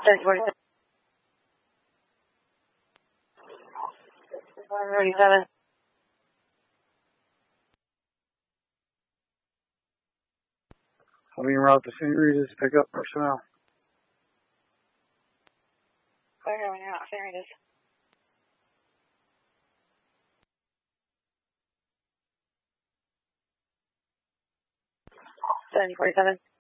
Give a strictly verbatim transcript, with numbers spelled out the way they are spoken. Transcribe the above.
seven forty-seven. one thirty-seven. Having route to Saint Rita's, pick up personnel. Clear going out, Saint Rita's. seven forty-seven.